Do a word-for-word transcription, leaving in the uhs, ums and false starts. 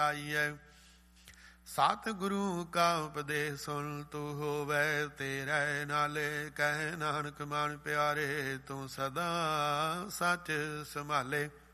ਆਈਐ। ਸਤਿਗੁਰੂ ਕਾ ਉਪਦੇਸ਼ ਸੁਣ ਤੂੰ ਹੋਵੈ ਤੇਰੇ ਨਾਲੇ। ਕਹਿ ਨਾਨਕ ਮਨ ਪਿਆਰੇ ਤੂੰ ਸਦਾ ਸੱਚ ਸੰਭਾਲੇ।